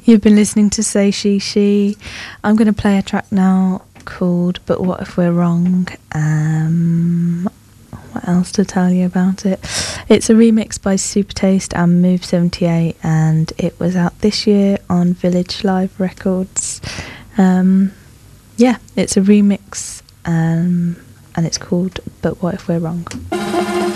You've been listening to Say She She. I'm going to play a track now called But What If We're Wrong? What else to tell you about it? It's a remix by Supertaste and Move 78, and it was out this year on Village Live Records. Yeah, it's a remix, and it's called But What If We're Wrong?